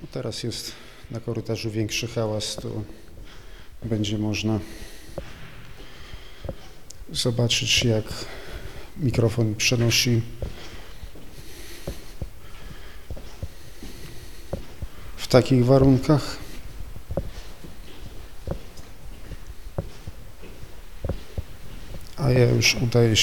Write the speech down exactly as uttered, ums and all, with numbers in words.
Teraz jest na korytarzu większy hałas, to będzie można zobaczyć, jak mikrofon przenosi w takich warunkach. A ja już udaję się